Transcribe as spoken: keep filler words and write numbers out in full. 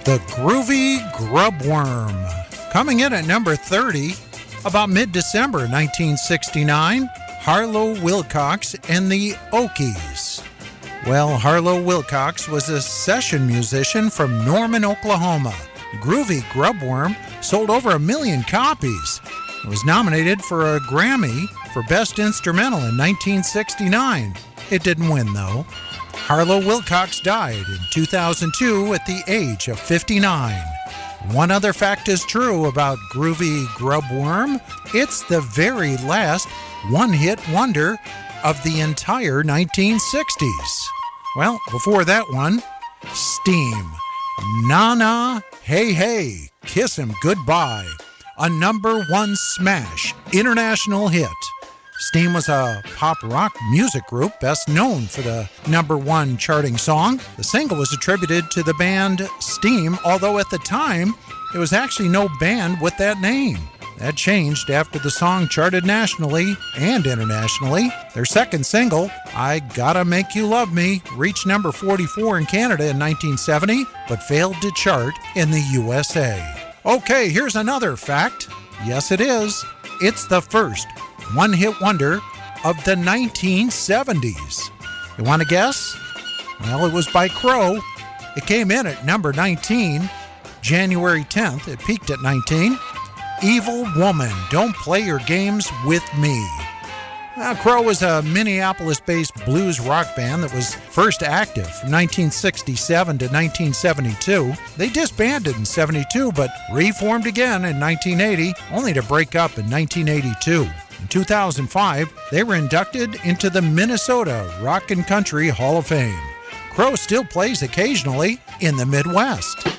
The Groovy Grubworm. Coming in at number thirty, about mid-December nineteen sixty-nine, Harlow Wilcox and the Okies. Well, Harlow Wilcox was a session musician from Norman, Oklahoma. Groovy Grubworm sold over a million copies. It was nominated for a Grammy for Best Instrumental in nineteen sixty-nine. It didn't win, though. Harlow Wilcox died in two thousand two at the age of fifty-nine. One other fact is true about Groovy Grubworm. It's the very last one-hit wonder of the entire nineteen sixties. Well, before that one, Steam. Na Na, Hey Hey, Kiss Him Goodbye. A number one smash, international hit. Steam was a pop rock music group best known for the number one charting song. The single was attributed to the band Steam, although at the time, there was actually no band with that name. That changed after the song charted nationally and internationally. Their second single, I Gotta Make You Love Me, reached number forty-four in Canada in nineteen seventy, but failed to chart in the U S A. Okay, here's another fact. Yes, it is. It's the first one-hit wonder of the nineteen seventies. You want to guess? Well, it was by Crow. It came in at number nineteen, January tenth. It peaked at nineteen. Evil Woman, Don't Play Your Games With Me. Now, Crow was a Minneapolis-based blues rock band that was first active from nineteen sixty-seven to nineteen seventy-two. They disbanded in seventy-two, but reformed again in nineteen eighty, only to break up in nineteen eighty-two. In two thousand five, they were inducted into the Minnesota Rock and Country Hall of Fame. Crow still plays occasionally in the Midwest.